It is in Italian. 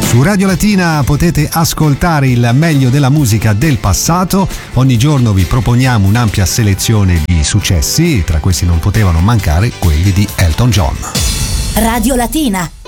Su Radio Latina potete ascoltare il meglio della musica del passato. Ogni giorno vi proponiamo un'ampia selezione di successi, tra questi non potevano mancare quelli di Elton John. Radio Latina.